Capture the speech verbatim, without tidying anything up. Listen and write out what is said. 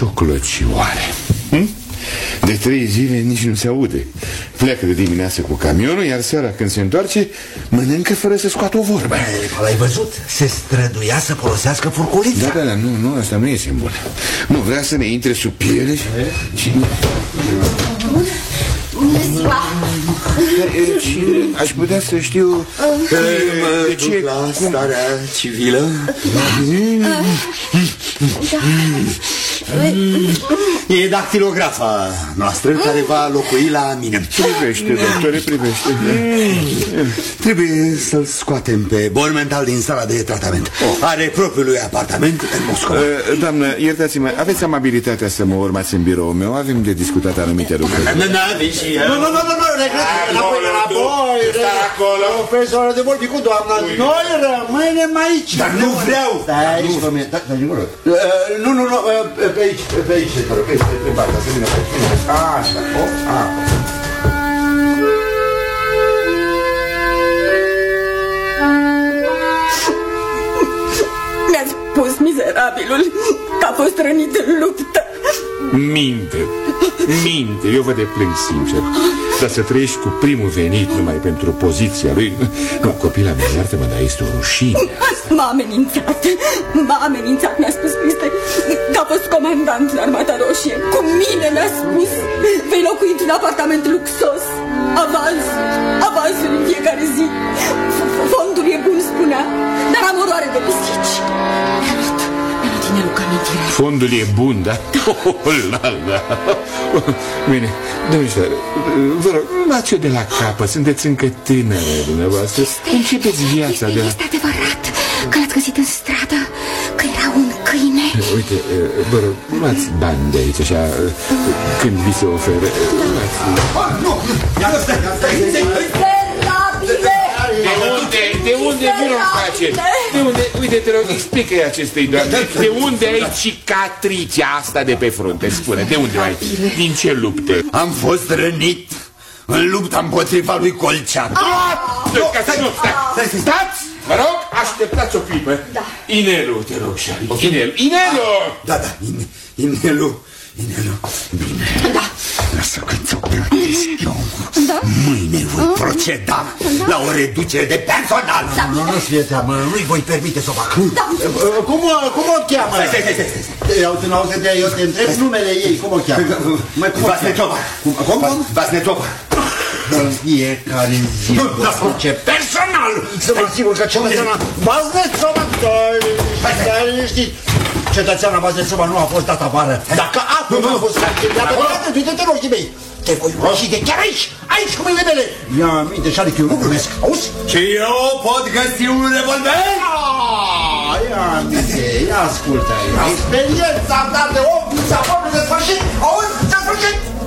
cioclocioare. Hm? De trei zile nici nu se aude. Pleacă de dimineață cu camionul, iar seara când se întoarce mănâncă fără să scoată o vorbă. L-ai văzut? Se străduia să folosească furculița. Da, da, da, nu, nu, asta nu e simbol. Nu vrea să ne intre sub piele și... Bună ziua! Și aș putea să știu... De ce? La starea civilă? E dactilografa noastră care va locui la mine. Privește, doctore, privește. Trebuie să-l scoatem pe Bormental din sala de tratament. Are propriul lui apartament în Moscova. Doamnă, iertați-mă, aveți amabilitatea să mă urmați în biroul meu? Avem de discutat anumite lucruri. Nu, nu, nu, nu, nu, regret, înapoi, înapoi. Profesor, de vorbi cu doamna. Noi rămânem aici. Dar nu vreau. Stai aici, vă mie. Nu, nu, nu, pe aici, pe aici, pe aici, pe partea, să vină pe aici. Așa, o, a. Mi-a spus mizerabilul că a fost rănit în luptă. Minte, minte, eu vă deplâng sincer. Dar să trăiești cu primul venit numai pentru poziția lui... Nu, copila mea, iartă-mă, dar este o rușine. M-a amenințat, m-a amenințat, mi-a spus Cristi că a fost comandant în Armata Roșie. Cu mine mi-a spus, vei locui într-un apartament luxos. Avans, avansul în fiecare zi. Fondul e bun, spunea, dar am oroare de pisici. Mi-a luat, mi-a luat inelul ca mintire. Fondul e bun, da? Oh, la, la. Bine, domnișoare, vă rog, luați-o de la capăt, sunteți încă tânără dumneavoastră. Începeți viața de la... Este adevărat că l-ați găsit în stradă, că era un câine. Uite, vă rog, luați bani de aici, așa, când vi se oferă. Luați... Nu, ia stai, stai, stai. De unde, de unde vă face? De unde, uite, te rog, explică-i acestei doamne. De unde ai cicatricea asta de pe frunte? Spune, de unde ai? Din ce lupte? Am fost rănit în lupta împotriva lui Colcean. Stați! Mă rog, așteptați o clipă. Inelu, te rog, Shari. Inelu, Inelu! Da, da, Inelu, Inelu, bine. Da. Lasă că ți-o plătesc eu. Mâine voi proceda la o reducere de personal. Nu, nu, nu-ți fie teamă, nu-i voi permite să o fac. Cum o cheamă? Stai, stai, stai, stai. Eu te n-auzi de eu te întreb numele ei, cum o cheamă? Vasnetova. Cum? Vasnetova. În fiecare zi ce personal să mă asigur că cetățeana Vasnetova, stai liniștit, cetățeana Vasnetova nu a fost dat afară. Dacă acum nu a fost activată, uite-te în ochii mei, te voi roși de chiar aici, aici cu mâinile mele. Ia aminte, Shari, că eu nu glumesc, auzi? Și eu pot găsi un revolver? Ia aminte, ia ascultă, experiența ta de om s-a făcut de sfârșit, auzi, s-a sfârșit.